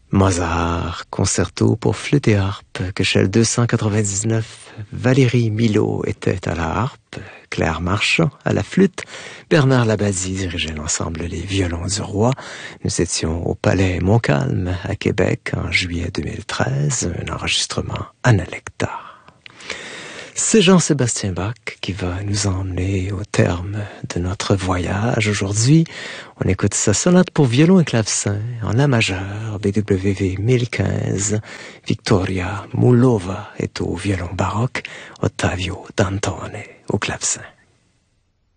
Mozart, concerto pour flûte et harpe, Köchel 299, Valérie Milhaud était à la harpe, Claire Marchand à la flûte, Bernard Labadie dirigeait l'ensemble Les Violons du Roi. Nous étions au Palais Montcalm à Québec en juillet 2013, un enregistrement Analecta. C'est Jean-Sébastien Bach qui va nous emmener au terme de notre voyage. Aujourd'hui, on écoute sa sonate pour violon et clavecin en la majeur, BWV 1015. Victoria Mullova est au violon baroque, Ottavio Dantone au clavecin.